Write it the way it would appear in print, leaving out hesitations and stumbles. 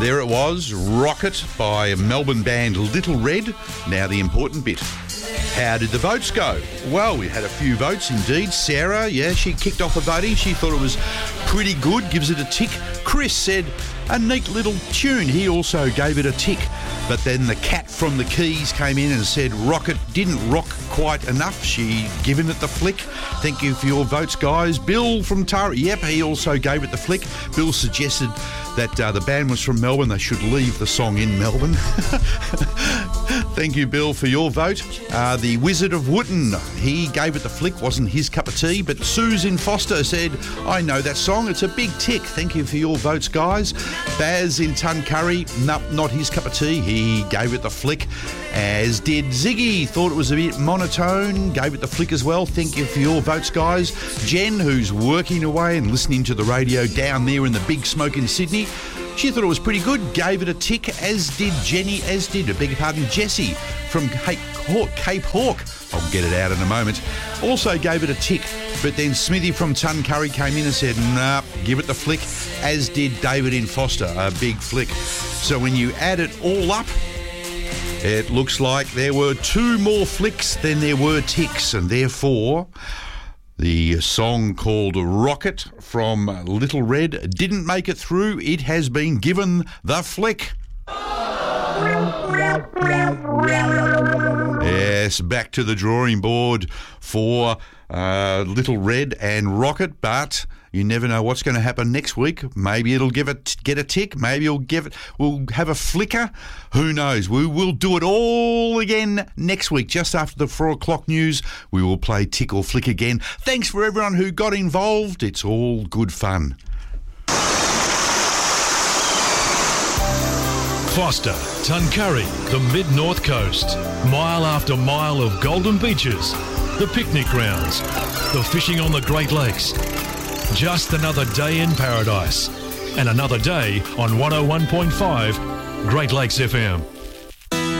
There it was, Rocket by Melbourne band Little Red. Now the important bit. How did the votes go? Well, we had a few votes indeed. Sarah, she kicked off the voting. She thought it was pretty good, gives it a tick. Chris said, a neat little tune. He also gave it a tick. But then the cat from the Keys came in and said Rocket didn't rock quite enough. She given it the flick. Thank you for your votes, guys. Bill from Tara, he also gave it the flick. Bill suggested that the band was from Melbourne. They should leave the song in Melbourne. Thank you, Bill, for your vote. The Wizard of Wootton, he gave it the flick. Wasn't his cup of tea. But Susan Foster said, I know that song. It's a big tick. Thank you for your votes, guys. Baz in Tuncurry, not his cup of tea. He gave it the flick, as did Ziggy. Thought it was a bit monotone. Gave it the flick as well. Thank you for your votes, guys. Jen, who's working away and listening to the radio down there in the big smoke in Sydney, she thought it was pretty good. Gave it a tick, as did Jessie from Cape Hawke. I'll get it out in a moment. Also gave it a tick, but then Smithy from Tuncurry came in and said, nah, give it the flick, as did David in Foster, a big flick. So when you add it all up, it looks like there were 2 more flicks than there were ticks, and therefore the song called Rocket from Little Red didn't make it through. It has been given the flick. Yes, back to the drawing board for Little Red and Rocket, but you never know what's going to happen next week. Maybe it'll get a tick. Maybe we'll have a flicker. Who knows? We will do it all again next week. Just after the 4 o'clock news, we will play tick or flick again. Thanks for everyone who got involved. It's all good fun. Foster, Tuncurry, the mid-north coast. Mile after mile of golden beaches, the picnic grounds, the fishing on the Great Lakes. Just another day in paradise. And another day on 101.5 Great Lakes FM.